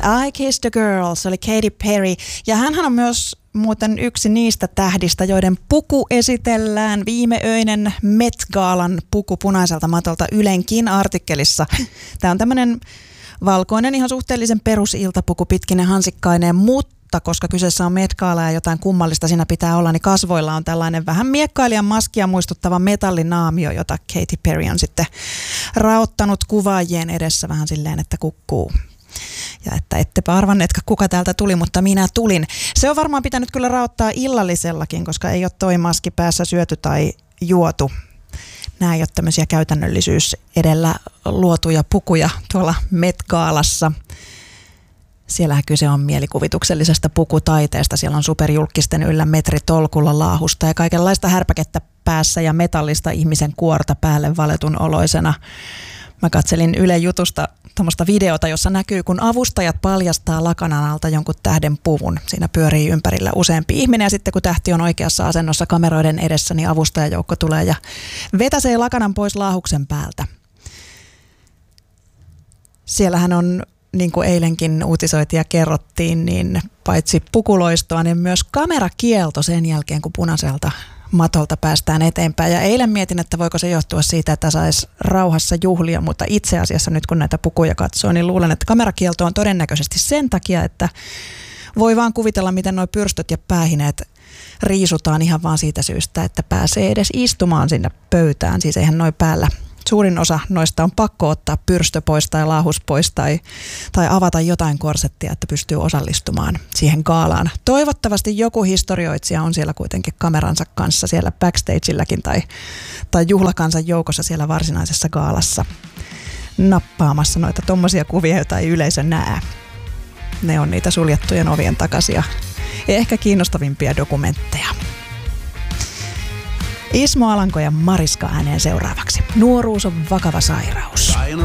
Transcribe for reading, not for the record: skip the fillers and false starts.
I Kissed a Girl, se oli Katy Perry. Ja hänhän on myös muuten yksi niistä tähdistä, joiden puku esitellään viimeöinen Met-gaalan puku punaiselta matolta Ylenkin artikkelissa. Tämä on tämmöinen valkoinen, ihan suhteellisen perusiltapuku pitkinen hansikkaineen, mutta koska kyseessä on Met-gaala ja jotain kummallista siinä pitää olla, niin kasvoilla on tällainen vähän miekkailijan maskia muistuttava metallinaamio, jota Katy Perry on sitten raottanut kuvaajien edessä vähän silleen, että kukkuu. Ja että ettepä arvanneetkaan, kuka täältä tuli, mutta minä tulin. Se on varmaan pitänyt kyllä raottaa illallisellakin, koska ei ole toi maski päässä syöty tai juotu. Nämä ei ole tämmöisiä käytännöllisyys edellä luotuja pukuja tuolla Met-gaalassa. Siellähän kyse on mielikuvituksellisesta pukutaiteesta. Siellä on superjulkisten yllä metritolkulla laahusta ja kaikenlaista härpäkettä päässä ja metallista ihmisen kuorta päälle valetun oloisena. Mä katselin Ylen jutusta tuommoista videota, jossa näkyy, kun avustajat paljastaa lakanan alta jonkun tähden puvun. Siinä pyörii ympärillä useampi ihminen ja sitten kun tähti on oikeassa asennossa kameroiden edessä, niin avustajajoukko tulee ja vetäsee lakanan pois laahuksen päältä. Siellähän on, niin kuin eilenkin uutisoitiin ja kerrottiin, niin paitsi pukuloistoa, niin myös kamerakielto sen jälkeen, kun punaiselta matolta päästään eteenpäin. Ja eilen mietin, että voiko se johtua siitä, että saisi rauhassa juhlia, mutta itse asiassa nyt kun näitä pukuja katsoo, niin luulen, että kamerakielto on todennäköisesti sen takia, että voi vaan kuvitella, miten nuo pyrstöt ja päähineet riisutaan ihan vaan siitä syystä, että pääsee edes istumaan sinne pöytään. Siis eihän noi päällä. Suurin osa noista on pakko ottaa pyrstö pois tai laahus pois tai avata jotain korsettia, että pystyy osallistumaan siihen gaalaan. Toivottavasti joku historioitsija on siellä kuitenkin kameransa kanssa siellä backstageilläkin tai juhlakansan joukossa siellä varsinaisessa gaalassa nappaamassa noita tommosia kuvia, joita ei yleisö näe. Ne on niitä suljettujen ovien takaisia ja ehkä kiinnostavimpia dokumentteja. Ismo Alanko ja Mariska ääneen seuraavaksi. Nuoruus on vakava sairaus.